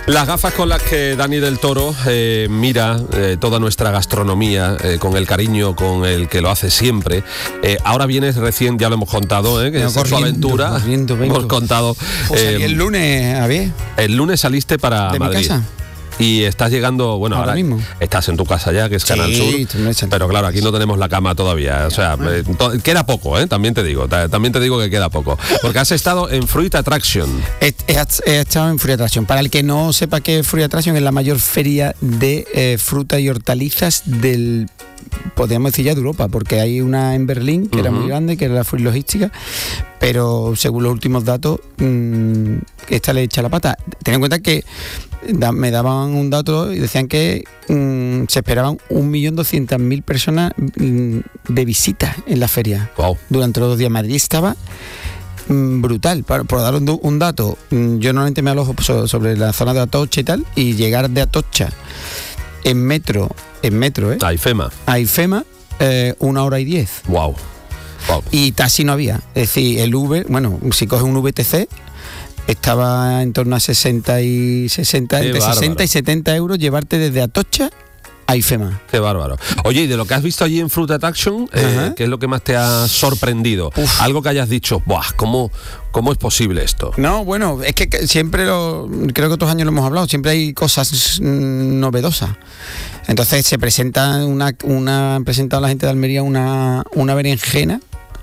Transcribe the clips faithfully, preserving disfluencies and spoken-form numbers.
Las gafas con las que Dani del Toro eh, mira eh, toda nuestra gastronomía, eh, con el cariño con el que lo hace siempre. Eh, ahora vienes recién, ya lo hemos contado, eh, que es su aventura. Corriendo, hemos contado. Pues eh, el lunes, Javier. El lunes saliste para de Madrid. Mi casa. Y estás llegando, bueno, ahora, ahora mismo. Estás en tu casa ya, que es sí, Canal Sur, pero claro, aquí no tenemos la cama todavía, o sea, eh, to- queda poco, ¿eh? También te digo, ta- también te digo que queda poco, porque has estado en Fruit Attraction. He, he, he estado en Fruit Attraction. Para el que no sepa qué es Fruit Attraction, es la mayor feria de eh, fruta y hortalizas del, podríamos decir ya, de Europa, porque hay una en Berlín, que uh-huh. era muy grande, que era la Fruit Logística, pero según los últimos datos, mmm, esta le echa la pata. Ten en cuenta que da, me daban un dato y decían que mmm, se esperaban un millón doscientas mil personas mmm, de visitas en la feria. Wow. Durante los dos días. Madrid estaba mmm, brutal. Por, por dar un, un dato, mmm, yo normalmente me alojo sobre, sobre la zona de Atocha y tal, y llegar de Atocha en metro, en metro, ¿eh? A IFEMA. A IFEMA, eh, una hora y diez. Wow. Wow. Y taxi no había. Es decir, el Uber, bueno, si coges un V T C, estaba en torno a sesenta y sesenta, entre sesenta y setenta euros llevarte desde Atocha a IFEMA. Qué bárbaro. Oye, y de lo que has visto allí en Fruit Attraction, eh, ¿qué es lo que más te ha sorprendido? Uf. Algo que hayas dicho, ¡buah! ¿Cómo, ¿Cómo es posible esto? No, bueno, es que siempre lo, creo que otros años lo hemos hablado, siempre hay cosas mmm, novedosas. Entonces se presenta una, una han presentado la gente de Almería una, una berenjena.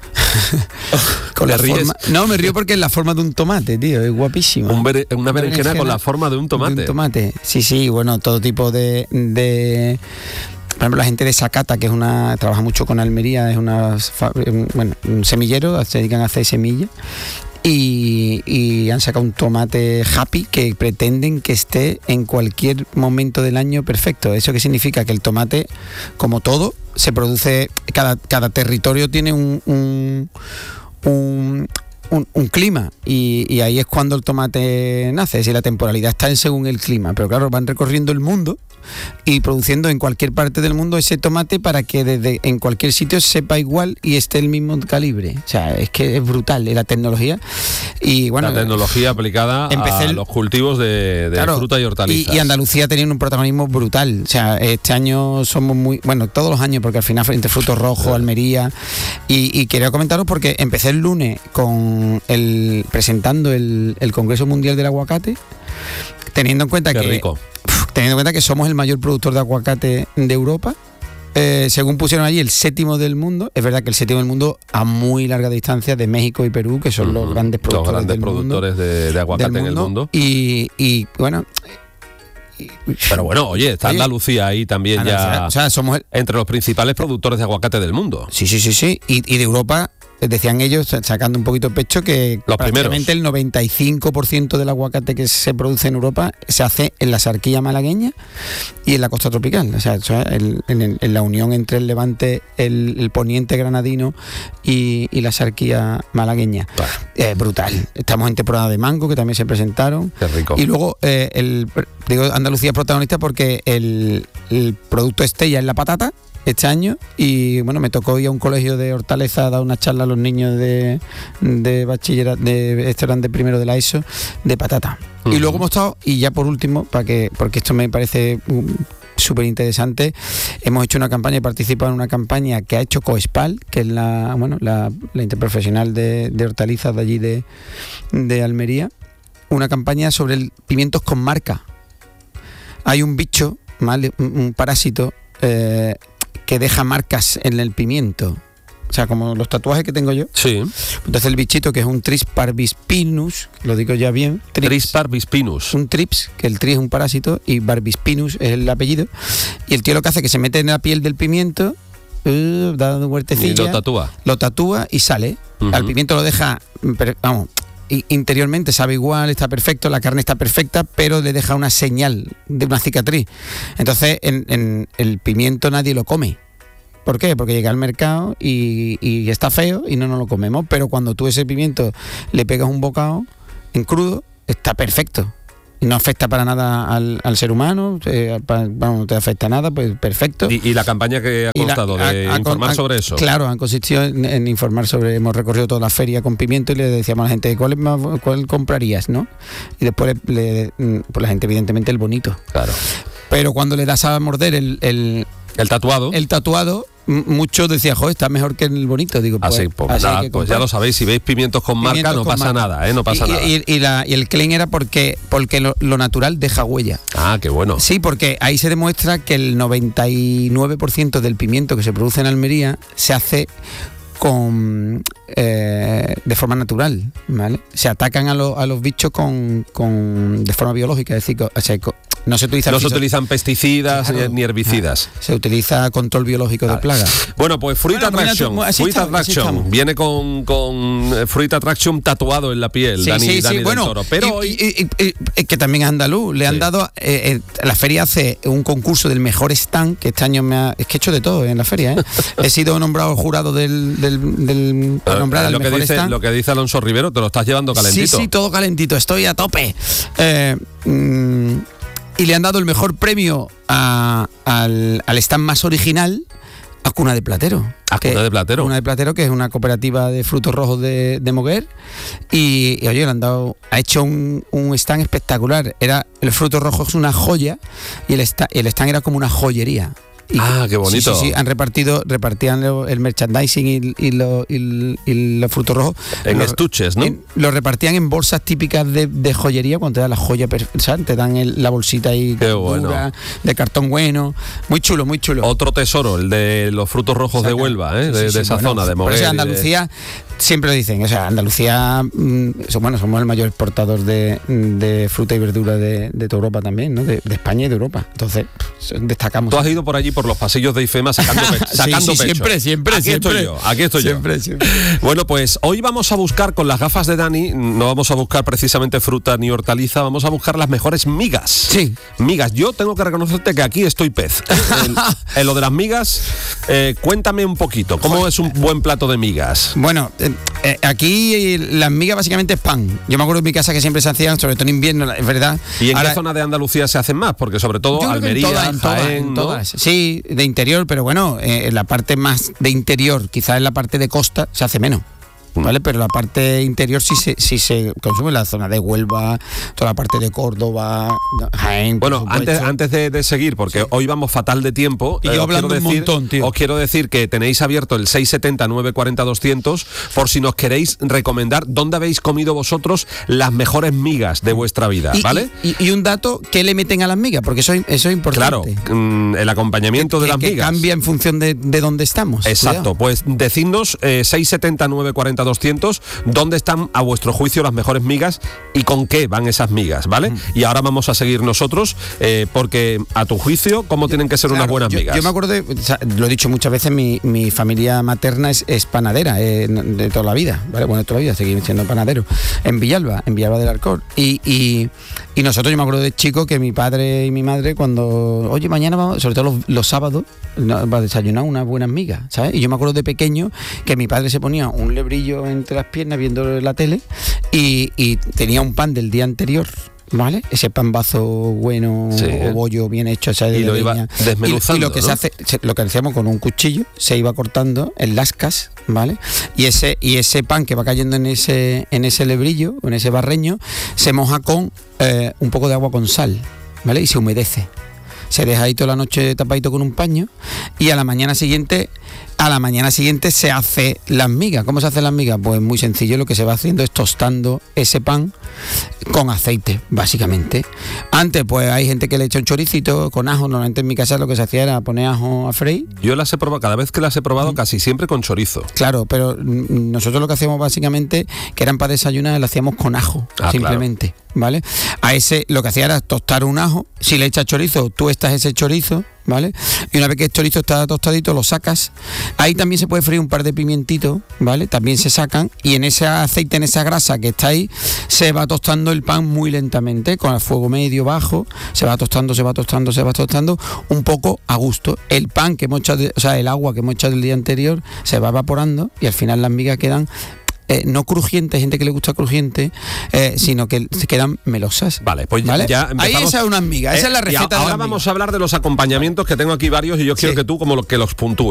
Con la forma, no, me río porque es la forma de un tomate, tío, es guapísimo. Un bere, una berenjena, berenjena con la forma de un tomate. De un tomate, sí, sí, bueno, todo tipo de, de... Por ejemplo, la gente de Sakata, que es una, trabaja mucho con Almería, es una, bueno, un semillero, se dedican a hacer semillas. Y, y han sacado un tomate happy que pretenden que esté en cualquier momento del año perfecto. ¿Eso qué significa? Que el tomate, como todo, se produce, cada, cada territorio tiene un, un, un, un, un clima y, y ahí es cuando el tomate nace. Es decir, la temporalidad está en según el clima, pero claro, van recorriendo el mundo y produciendo en cualquier parte del mundo ese tomate para que desde en cualquier sitio sepa igual y esté el mismo calibre. O sea, es que es brutal la tecnología. Y bueno, la tecnología aplicada a el, los cultivos de, de claro, fruta y hortalizas. Y, y Andalucía tenía un protagonismo brutal. O sea, este año somos muy, bueno, todos los años, porque al final entre Frutos Rojos, Almería, y, y quería comentaros porque empecé el lunes con el presentando el, el Congreso Mundial del Aguacate, teniendo en cuenta Qué que rico. teniendo en cuenta que somos el mayor productor de aguacate de Europa. Eh, según pusieron allí, el séptimo del mundo. Es verdad que el séptimo del mundo a muy larga distancia de México y Perú, que son uh-huh. los grandes productores, los grandes del productores mundo, de, de aguacate en el mundo. Y, y bueno... Y, pero bueno, oye, está oye, Andalucía ahí también ya... O sea, somos el, entre los principales productores de aguacate del mundo. Sí, sí, sí, sí. Y, y de Europa... Decían ellos, sacando un poquito pecho, que los prácticamente primeros. El noventa y cinco por ciento del aguacate que se produce en Europa se hace en la Sarquía malagueña y en la costa tropical. O sea, el, en, en la unión entre el Levante, el, el poniente granadino y, y la Sarquía malagueña. Claro. Eh, brutal. Estamos en temporada de mango, que también se presentaron. Qué rico. Y luego, eh, el, digo, Andalucía es protagonista porque el, el producto estrella es la patata este año, y bueno, me tocó ir a un colegio de Hortaleza a dar una charla a los niños de, de bachillerato, de este eran de primero de la ESO, de patata. Uh-huh. Y luego hemos estado, y ya por último, para que, porque esto me parece um, súper interesante, hemos hecho una campaña, he participado en una campaña que ha hecho Coespal, que es la, bueno, la, la interprofesional de, de hortalizas de allí de, de Almería, una campaña sobre el pimientos con marca. Hay un bicho, mal, un, un parásito, eh, que deja marcas en el pimiento, o sea, como los tatuajes que tengo yo. Sí. Entonces el bichito, que es un Trips parvispinus, lo digo ya bien. Trips, Trips parvispinus. Un Trips, que el Trips es un parásito y Barbispinus es el apellido. Y el tío lo que hace es que se mete en la piel del pimiento, uh, dando huertecilla. Y lo tatúa. Lo tatúa y sale. Uh-huh. Al pimiento lo deja, vamos, interiormente sabe igual, está perfecto, la carne está perfecta, pero le deja una señal de una cicatriz. Entonces en, en el pimiento nadie lo come. ¿Por qué? Porque llega al mercado y, y está feo y no nos lo comemos, pero cuando tú ese pimiento le pegas un bocado en crudo, está perfecto. no afecta para nada al, al ser humano, eh, para, bueno, no te afecta nada, pues perfecto. ¿Y, y la campaña que ha constado la, de a, a, informar a, sobre eso? Claro, han consistido en, en informar sobre, hemos recorrido toda la feria con pimiento y le decíamos a la gente, ¿cuál, es más, cuál comprarías, no? Y después le, le, pues la gente, evidentemente, el bonito. Claro. Pero cuando le das a morder el... El, el tatuado. El tatuado... Muchos decían, joder, está mejor que el bonito. Digo, pues, así, pues, así nada, pues ya lo sabéis, si veis pimientos con marca pimientos no con pasa marca. nada, ¿eh? No pasa y, nada. Y, y, la, y el claim era porque, porque lo, lo natural deja huella. Ah, qué bueno. Sí, porque ahí se demuestra que el noventa y nueve por ciento del pimiento que se produce en Almería se hace con eh, de forma natural, ¿vale? Se atacan a, lo, a los bichos con, con de forma biológica, es decir, o sea, no se utilizan, no se utilizan pesticidas claro, ni herbicidas. Se utiliza control biológico de plagas. Bueno, pues Fruit bueno, Attraction, mira, Fruit está, Attraction viene con, con Fruit Attraction tatuado en la piel, sí, Dani, sí, Dani sí, bueno, del Toro. Pero y, y, y, y, que también es andaluz, le sí. han dado, eh, eh, la feria hace un concurso del mejor stand, que este año me ha, es que he hecho de todo en la feria, ¿eh? He sido nombrado jurado del, del, del para nombrar al lo mejor que dice, stand. Lo que dice Alonso Rivero, te lo estás llevando calentito. Sí, sí, todo calentito, estoy a tope. Eh, mmm, y le han dado el mejor premio a, al, al stand más original a Cuna de Platero. A Cuna de Platero. Cuna de Platero, que es una cooperativa de frutos rojos de, de Moguer. Y, y oye, le han dado, ha hecho un, un stand espectacular. Era, el fruto rojo es una joya y el stand, el stand era como una joyería. Y, ah, qué bonito. Sí, sí, sí, han repartido, repartían lo, el merchandising y, y, lo, y, y los frutos rojos. En lo, estuches, ¿no? En, lo repartían en bolsas típicas de, de joyería, cuando te dan la joya, ¿sabes? Te dan el, la bolsita ahí qué bueno. dura, de cartón bueno. Muy chulo, muy chulo. Otro tesoro, el de los frutos rojos de Huelva, ¿eh? Sí, sí, de, sí, de esa bueno, zona, de Moguer. Por eso Andalucía, de... siempre lo dicen, o sea, Andalucía, mmm, bueno, somos el mayor exportador de, de fruta y verdura de, de toda Europa también, ¿no? De, de España y de Europa. Entonces, destacamos. Tú has ido por allí, por los pasillos de IFEMA, sacando, pe sacando sí, sí, pecho. Siempre, siempre, aquí siempre. Estoy yo, aquí estoy siempre, yo. Siempre. Bueno, pues hoy vamos a buscar con las gafas de Dani, no vamos a buscar precisamente fruta ni hortaliza, vamos a buscar las mejores migas. Sí. Migas. Yo tengo que reconocerte que aquí estoy pez. En, en lo de las migas, eh, cuéntame un poquito, ¿cómo es un buen plato de migas? Bueno, eh, eh, aquí las migas básicamente es pan. Yo me acuerdo en mi casa que siempre se hacían, sobre todo en invierno, es verdad. ¿Y en Ahora, qué zona de Andalucía se hacen más? Porque sobre todo Almería, en todas, en todas, Jaén, en ¿no? todas. Sí, de interior, pero bueno, eh, en la parte más de interior, quizás en la parte de costa, se hace menos. ¿Vale? Pero la parte interior sí se, sí se consume, la zona de Huelva, toda la parte de Córdoba, Jaén. Bueno, antes, antes de, de seguir, porque sí. hoy vamos fatal de tiempo, y eh, yo os, hablando quiero un decir, montón, tío. os quiero decir que tenéis abierto el seis setenta, nueve cuarenta, doscientos por si nos queréis recomendar dónde habéis comido vosotros las mejores migas de vuestra vida, y, ¿vale? Y, y, y un dato, ¿qué le meten a las migas? Porque eso, eso es importante. Claro, mmm, el acompañamiento que, de las que migas. cambia en función de, de dónde estamos. Exacto, cuidado. Pues decidnos eh, seis setenta, nueve cuarenta, doscientos dónde están a vuestro juicio las mejores migas y con qué van esas migas, ¿vale? Mm. Y ahora vamos a seguir nosotros eh, porque a tu juicio, ¿cómo tienen que ser claro, unas buenas yo, migas? Yo me acuerdo, de, o sea, lo he dicho muchas veces, mi, mi familia materna es, es panadera eh, de toda la vida, ¿vale? Bueno, de toda la vida, seguimos siendo panaderos en Villalba, en Villalba del Alcor. Y, y, y nosotros, yo me acuerdo de chico que mi padre y mi madre cuando, oye, mañana vamos, sobre todo los, los sábados, va a desayunar unas buenas migas, ¿sabes? Y yo me acuerdo de pequeño que mi padre se ponía un lebrillo entre las piernas viendo la tele y, y tenía un pan del día anterior, ¿vale? Ese panbazo bueno, sí, o bollo bien hecho, o sea, de y lo iba desmenuzando, y, y lo que ¿no? se hace, lo que hacíamos con un cuchillo, se iba cortando en lascas, ¿vale? Y ese y ese pan que va cayendo en ese en ese lebrillo, en ese barreño, se moja con eh, un poco de agua con sal, ¿vale? Y se humedece. Se deja ahí toda la noche tapadito con un paño y a la mañana siguiente a la mañana siguiente se hace las migas. ¿Cómo se hacen las migas? Pues muy sencillo, lo que se va haciendo es tostando ese pan con aceite, básicamente. Antes, pues hay gente que le echa un choricito con ajo. Normalmente en mi casa lo que se hacía era poner ajo a freír. Yo las he probado, cada vez que las he probado, mm. casi siempre con chorizo. Claro, pero nosotros lo que hacíamos básicamente, que eran para desayunar, lo hacíamos con ajo, ah, simplemente, claro. ¿Vale? A ese lo que hacía era tostar un ajo. Si le echas chorizo, tú estás ese chorizo, ¿vale? Y una vez que el chorizo está tostadito, lo sacas. Ahí también se puede freír un par de pimientitos, ¿vale? También se sacan y en ese aceite, en esa grasa que está ahí, se va tostando el pan muy lentamente, con el fuego medio, bajo, se va tostando, se va tostando, se va tostando, un poco a gusto. El pan que hemos echado, o sea, el agua que hemos echado el día anterior se va evaporando y al final las migas quedan eh, no crujiente, hay gente que le gusta crujiente, eh, sino que se quedan melosas. Vale, pues ¿vale? ya empezamos. Ahí esa es una miga, esa Eh, es la y receta. ahora de vamos a hablar de los acompañamientos, que tengo aquí varios y yo quiero Sí. que tú como lo, que los puntúes.